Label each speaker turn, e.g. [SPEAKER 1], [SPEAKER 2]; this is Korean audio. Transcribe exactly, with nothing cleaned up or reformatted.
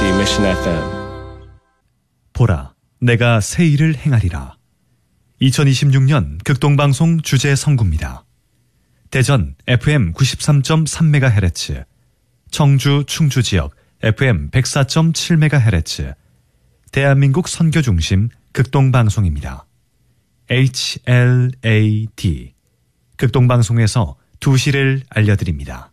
[SPEAKER 1] 케이비씨 Mission 에프엠.
[SPEAKER 2] 보라, 내가 새 일을 행하리라. 이천이십육 년 극동방송 주제 선구입니다. 대전 에프엠 구십삼 점 삼 메가헤르츠, 청주 충주 지역 에프엠 백사 점 칠 메가헤르츠, 대한민국 선교 중심 극동방송입니다. 에이치엘에이디, 극동방송에서 두 시를 알려드립니다.